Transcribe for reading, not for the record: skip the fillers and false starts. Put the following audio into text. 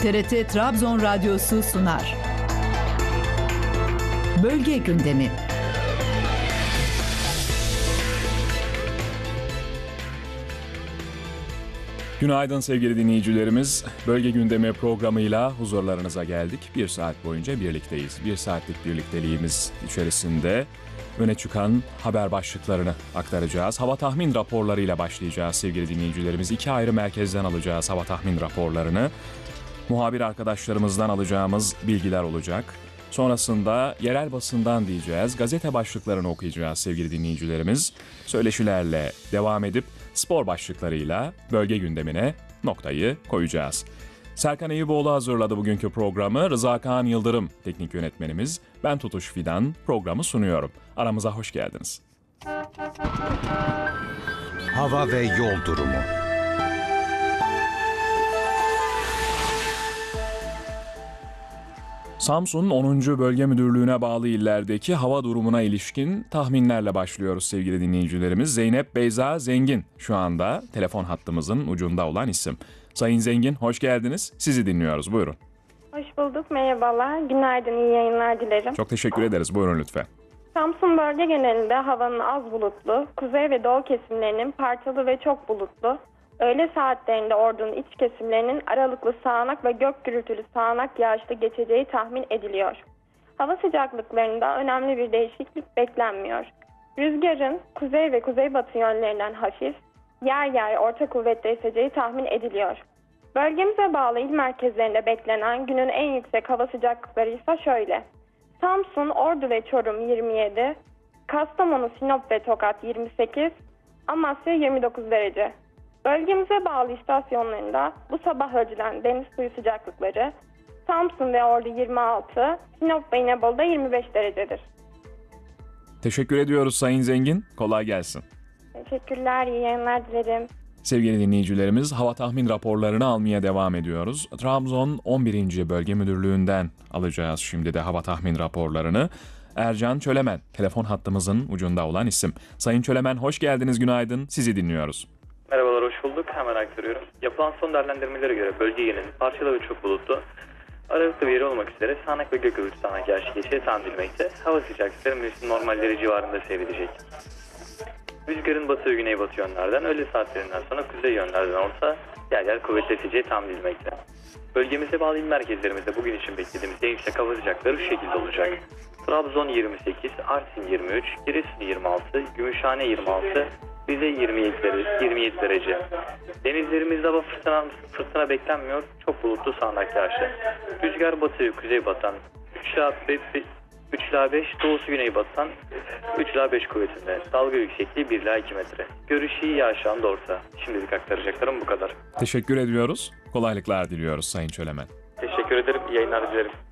TRT Trabzon Radyosu sunar. Bölge gündemi. Günaydın sevgili dinleyicilerimiz. Bölge gündemi programıyla huzurlarınıza geldik. Bir saat boyunca birlikteyiz. Bir saatlik birlikteliğimiz içerisinde öne çıkan haber başlıklarını aktaracağız. Hava tahmin raporlarıyla başlayacağız sevgili dinleyicilerimiz. İki ayrı merkezden alacağız hava tahmin raporlarını. Muhabir arkadaşlarımızdan alacağımız bilgiler olacak. Sonrasında yerel basından diyeceğiz. Gazete başlıklarını okuyacağız sevgili dinleyicilerimiz. Söyleşilerle devam edip spor başlıklarıyla bölge gündemine noktayı koyacağız. Serkan Eyüboğlu hazırladı bugünkü programı. Rıza Kaan Yıldırım teknik yönetmenimiz. Ben Tutuş Fidan programı sunuyorum. Aramıza hoş geldiniz. Hava ve yol durumu. Samsun 10. Bölge Müdürlüğü'ne bağlı illerdeki hava durumuna ilişkin tahminlerle başlıyoruz sevgili dinleyicilerimiz. Zeynep Beyza Zengin şu anda telefon hattımızın ucunda olan isim. Sayın Zengin hoş geldiniz. Sizi dinliyoruz. Buyurun. Hoş bulduk. Merhabalar. Günaydın. İyi yayınlar dilerim. Çok teşekkür ederiz. Buyurun lütfen. Samsun bölge genelinde havanın az bulutlu, kuzey ve doğu kesimlerinin parçalı ve çok bulutlu, öğle saatlerinde ordunun iç kesimlerinin aralıklı sağanak ve gök gürültülü sağanak yağışlı geçeceği tahmin ediliyor. Hava sıcaklıklarında önemli bir değişiklik beklenmiyor. Rüzgarın kuzey ve kuzeybatı yönlerinden hafif, yer yer orta kuvvette eseceği tahmin ediliyor. Bölgemize bağlı il merkezlerinde beklenen günün en yüksek hava sıcaklıkları ise şöyle. Samsun, Ordu ve Çorum 27, Kastamonu, Sinop ve Tokat 28, Amasya 29 derece. Bölgemize bağlı istasyonlarında bu sabah ölçülen deniz suyu sıcaklıkları Samsun ve Ordu 26, Sinop ve İnebolu'da 25 derecedir. Teşekkür ediyoruz Sayın Zengin. Kolay gelsin. Teşekkürler, iyi yayınlar dilerim. Sevgili dinleyicilerimiz, hava tahmin raporlarını almaya devam ediyoruz. Trabzon 11. Bölge Müdürlüğü'nden alacağız şimdi de hava tahmin raporlarını. Ercan Çölemen, telefon hattımızın ucunda olan isim. Sayın Çölemen hoş geldiniz, günaydın. Sizi dinliyoruz. Merhabalar, hoş bulduk. Hemen aktarıyorum. Yapılan son değerlendirmelere göre bölge genelinde parçalı ve çok bulutlu, aralıklı bir yer olmak üzere sağanak ve gök gürültülü sağanak yağışlı geçeceği tahmin edilmekte. Hava sıcaklıkları mevsim normalleri civarında seyredecek. Rüzgarın batı ve güneybatı yönlerden, öğle saatlerinden sonra kuzey yönlerden olsa yer yer kuvvetli eseceği tahmin edilmekte. Bölgemize bağlı il merkezlerimizde bugün için beklediğimiz en yüksek hava sıcaklıkları şu şekilde olacak. Trabzon 28, Artvin 23, Giresun 26, Gümüşhane 26, Rize 27 derece. Denizlerimizde hava fırtına beklenmiyor. Çok bulutlu sağanak yağışlı. Rüzgar batı ve kuzeybatıdan 3 ila 5, doğusu güneybatıdan 3 ila 5 kuvvetinde. Dalga yüksekliği 1 ila 2 metre. Görüş iyi, yağış anda orta. Şimdilik aktaracaklarım bu kadar. Teşekkür ediyoruz. Kolaylıklar diliyoruz Sayın Çölemen. Teşekkür ederim. İyi yayınlar dilerim.